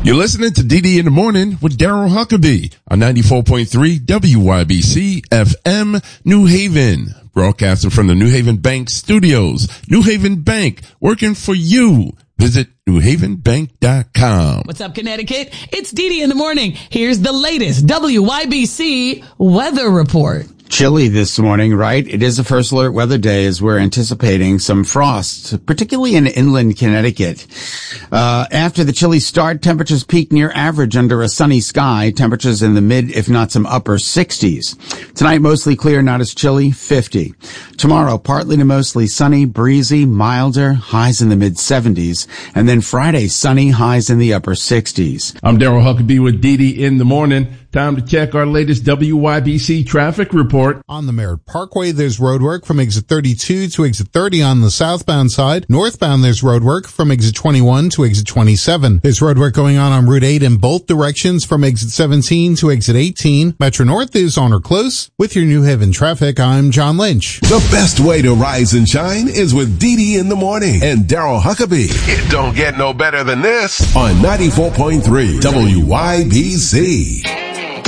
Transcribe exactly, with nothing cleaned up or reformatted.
You're listening to D D in the Morning with Daryl Huckabee on ninety-four point three W Y B C F M New Haven. Broadcasting from the New Haven Bank Studios. New Haven Bank, working for you. Visit new haven bank dot com. What's up, Connecticut? It's Dee Dee in the Morning. Here's the latest W Y B C weather report. Chilly this morning, right? It is a first alert weather day as we're anticipating some frost, particularly in inland Connecticut. Uh, after the chilly start, temperatures peak near average under a sunny sky. Temperatures in the mid, if not some upper sixties. Tonight, mostly clear, not as chilly, fifty. Tomorrow, partly to mostly sunny, breezy, milder, highs in the mid seventies. And then Friday, sunny, highs in the upper sixties. I'm Daryl Huckabee with Dee Dee in the Morning. Time to check our latest W Y B C traffic report. On the Merritt Parkway, there's roadwork from exit thirty-two to exit thirty on the southbound side. Northbound, there's roadwork from exit twenty-one to exit twenty-seven. There's roadwork going on on Route eight in both directions from exit seventeen to exit eighteen. Metro North is on or close. With your New Haven traffic, I'm John Lynch. The best way to rise and shine is with Dee Dee in the Morning and Daryl Huckabee. It don't get no better than this on ninety-four point three W Y B C.